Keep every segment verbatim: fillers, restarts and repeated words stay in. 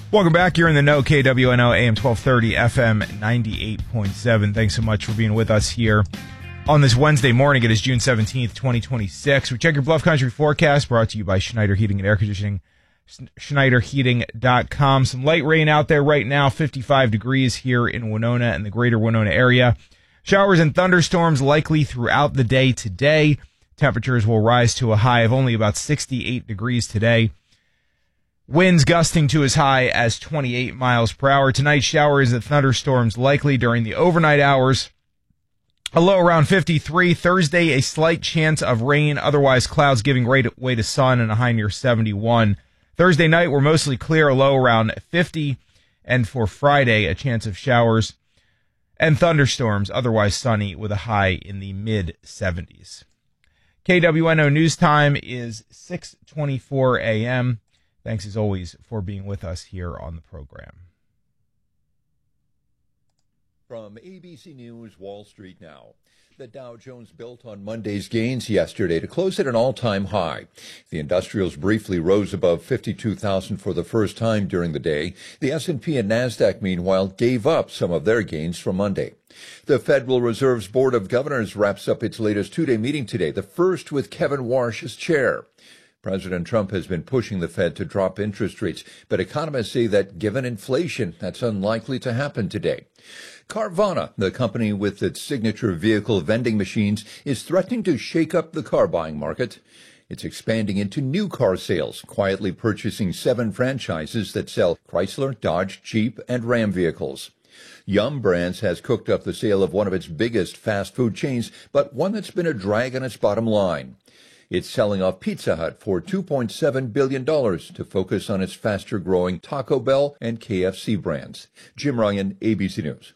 Welcome back. You're in the know, K W N O, A M twelve thirty, F M ninety-eight point seven. Thanks so much for being with us here on this Wednesday morning. It is June seventeenth, twenty twenty-six. We check your Bluff Country forecast, brought to you by Schneider Heating and Air Conditioning, Schneider Heating dot com. Some light rain out there right now, fifty-five degrees here in Winona and the greater Winona area. Showers and thunderstorms likely throughout the day today. Temperatures will rise to a high of only about sixty-eight degrees today. Winds gusting to as high as twenty-eight miles per hour. Tonight, showers and thunderstorms likely during the overnight hours. A low around fifty-three. Thursday, a slight chance of rain. Otherwise, clouds giving way to sun and a high near seventy-one. Thursday night, we're mostly clear, a low around fifty. And for Friday, a chance of showers and thunderstorms. Otherwise sunny with a high in the mid seventies. K W N O News Time is six twenty-four a.m. Thanks, as always, for being with us here on the program. From A B C News, Wall Street Now. The Dow Jones built on Monday's gains yesterday to close at an all-time high. The industrials briefly rose above fifty-two thousand for the first time during the day. The S and P and NASDAQ, meanwhile, gave up some of their gains from Monday. The Federal Reserve's Board of Governors wraps up its latest two-day meeting today, the first with Kevin Warsh as chair. President Trump has been pushing the Fed to drop interest rates, but economists say that given inflation, that's unlikely to happen today. Carvana, the company with its signature vehicle vending machines, is threatening to shake up the car buying market. It's expanding into new car sales, quietly purchasing seven franchises that sell Chrysler, Dodge, Jeep, and Ram vehicles. Yum Brands has cooked up the sale of one of its biggest fast food chains, but one that's been a drag on its bottom line. It's selling off Pizza Hut for two point seven billion dollars to focus on its faster-growing Taco Bell and K F C brands. Jim Ryan, A B C News.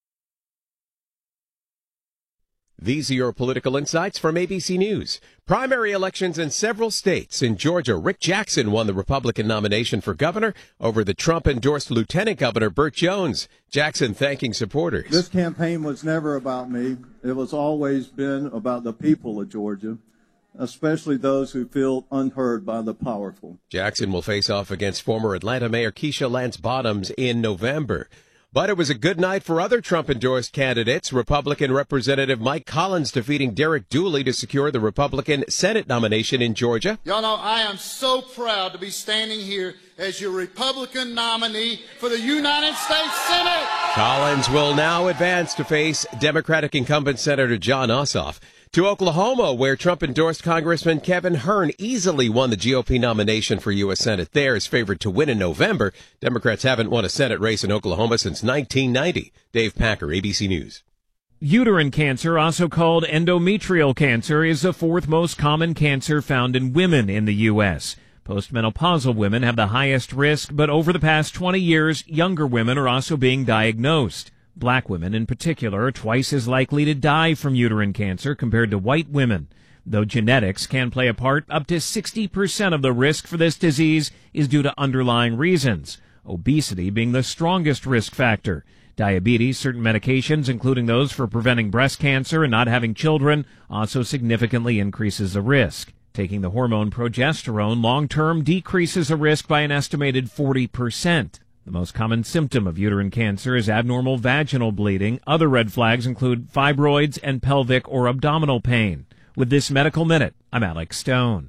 These are your political insights from A B C News. Primary elections in several states. In Georgia, Rick Jackson won the Republican nomination for governor over the Trump-endorsed Lieutenant Governor Burt Jones. Jackson thanking supporters. This campaign was never about me. It was always been about the people of Georgia, especially those who feel unheard by the powerful. Jackson will face off against former Atlanta Mayor Keisha Lance Bottoms in November. But it was a good night for other Trump-endorsed candidates. Republican Representative Mike Collins defeating Derek Dooley to secure the Republican Senate nomination in Georgia. Y'all know I am so proud to be standing here as your Republican nominee for the United States Senate. Collins will now advance to face Democratic incumbent Senator Jon Ossoff. To Oklahoma, where Trump-endorsed Congressman Kevin Hern easily won the G O P nomination for U S Senate. There is favored to win in November. Democrats haven't won a Senate race in Oklahoma since nineteen ninety. Dave Packer, A B C News. Uterine cancer, also called endometrial cancer, is the fourth most common cancer found in women in the U S Postmenopausal women have the highest risk, but over the past twenty years, younger women are also being diagnosed. Black women, in particular, are twice as likely to die from uterine cancer compared to white women. Though genetics can play a part, up to sixty percent of the risk for this disease is due to underlying reasons, obesity being the strongest risk factor. Diabetes, certain medications, including those for preventing breast cancer and not having children, also significantly increases the risk. Taking the hormone progesterone long-term decreases the risk by an estimated forty percent. The most common symptom of uterine cancer is abnormal vaginal bleeding. Other red flags include fibroids and pelvic or abdominal pain. With this Medical Minute, I'm Alex Stone.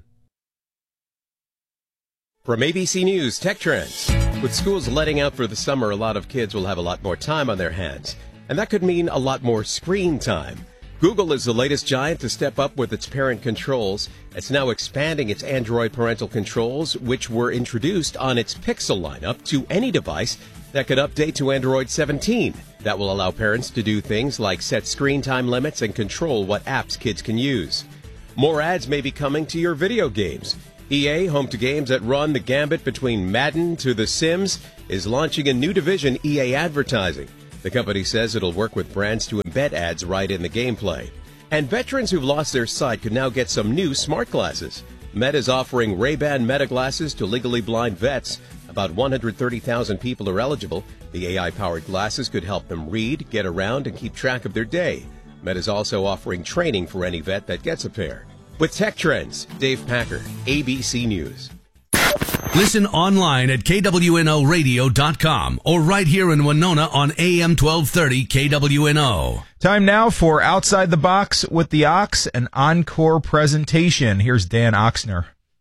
From A B C News, Tech Trends. With schools letting out for the summer, a lot of kids will have a lot more time on their hands. And that could mean a lot more screen time. Google is the latest giant to step up with its parent controls. It's now expanding its Android parental controls, which were introduced on its Pixel lineup, to any device that could update to Android seventeen. That will allow parents to do things like set screen time limits and control what apps kids can use. More ads may be coming to your video games. E A, home to games that run the gambit between Madden to The Sims, is launching a new division, E A Advertising. The company says it'll work with brands to embed ads right in the gameplay. And veterans who've lost their sight could now get some new smart glasses. Meta is offering Ray-Ban Meta glasses to legally blind vets. About one hundred thirty thousand people are eligible. The A I-powered glasses could help them read, get around, and keep track of their day. Meta is also offering training for any vet that gets a pair. With Tech Trends, Dave Packer, A B C News. Listen online at K W N O radio dot com or right here in Winona on A M twelve thirty K W N O. Time now for Outside the Box with the Ox, an encore presentation. Here's Dan Oxner.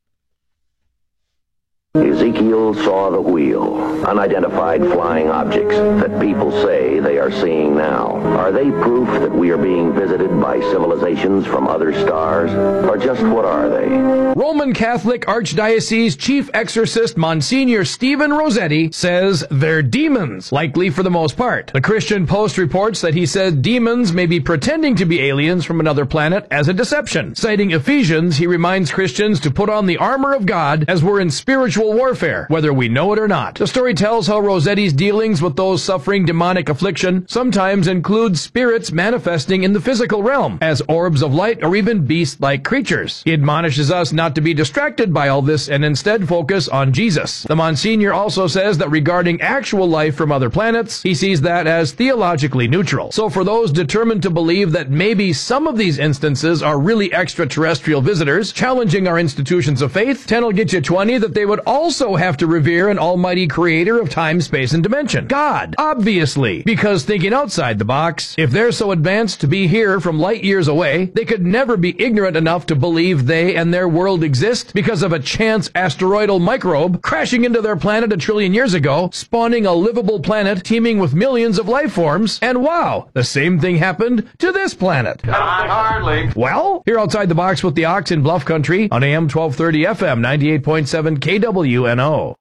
Ezekiel saw the wheel, unidentified flying objects that people say they are seeing now. Are they proof that we are being visited by civilizations from other stars, or just what are they? Roman Catholic Archdiocese Chief Exorcist Monsignor Stephen Rossetti says they're demons, likely for the most part. The Christian Post reports that he said demons may be pretending to be aliens from another planet as a deception. Citing Ephesians, he reminds Christians to put on the armor of God as we're in spiritual warfare, whether we know it or not. The story tells how Rossetti's dealings with those suffering demonic affliction sometimes include spirits manifesting in the physical realm as orbs of light or even beast-like creatures. He admonishes us not to be distracted by all this and instead focus on Jesus. The Monsignor also says that regarding actual life from other planets, he sees that as theologically neutral. So for those determined to believe that maybe some of these instances are really extraterrestrial visitors challenging our institutions of faith, ten will get you twenty that they would also have to revere an almighty creator of time, space, and dimension. God, obviously, because thinking outside the box, if they're so advanced to be here from light years away, they could never be ignorant enough to believe they and their world exist because of a chance asteroidal microbe crashing into their planet a trillion years ago, spawning a livable planet teeming with millions of life forms, and wow, the same thing happened to this planet. Not hardly. Well, here outside the box with the Ox in Bluff Country on A M twelve thirty F M ninety-eight point seven K W N O.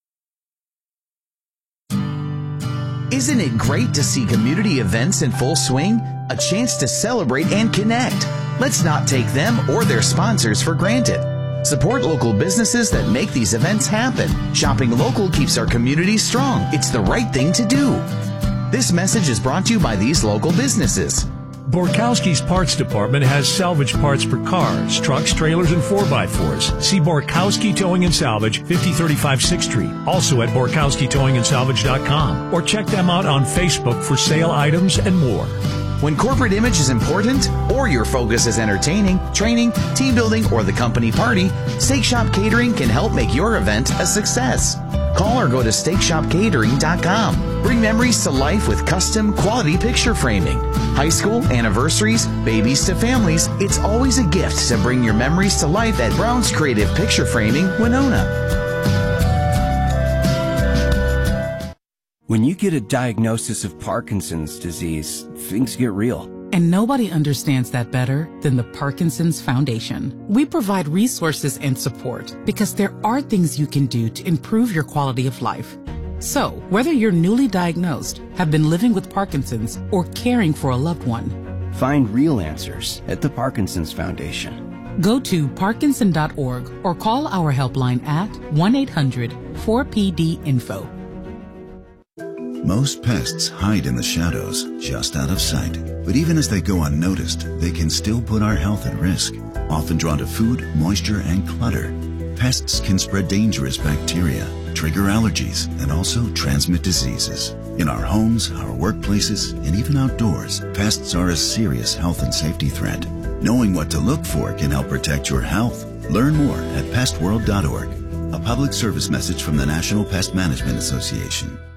Isn't it great to see community events in full swing? A chance to celebrate and connect. Let's not take them or their sponsors for granted. Support local businesses that make these events happen. Shopping local keeps our community strong. It's the right thing to do. This message is brought to you by these local businesses. Borkowski's Parts Department has salvage parts for cars, trucks, trailers, and four by fours. See Borkowski Towing and Salvage, fifty thirty-five sixth Street. Also at borkowski towing and salvage dot com. Or check them out on Facebook for sale items and more. When corporate image is important, or your focus is entertaining, training, team building, or the company party, Steak Shop Catering can help make your event a success. Call or go to steak shop catering dot com. Bring memories to life with custom quality picture framing. High school, anniversaries, babies to families, it's always a gift to bring your memories to life at Brown's Creative Picture Framing, Winona. When you get a diagnosis of Parkinson's disease, things get real. And nobody understands that better than the Parkinson's Foundation. We provide resources and support because there are things you can do to improve your quality of life. So, whether you're newly diagnosed, have been living with Parkinson's, or caring for a loved one, find real answers at the Parkinson's Foundation. Go to parkinson dot org or call our helpline at one eight hundred four P D info. Most pests hide in the shadows, just out of sight. But even as they go unnoticed, they can still put our health at risk. Often drawn to food, moisture, and clutter, pests can spread dangerous bacteria, trigger allergies, and also transmit diseases. In our homes, our workplaces, and even outdoors, pests are a serious health and safety threat. Knowing what to look for can help protect your health. Learn more at pest world dot org. A public service message from the National Pest Management Association.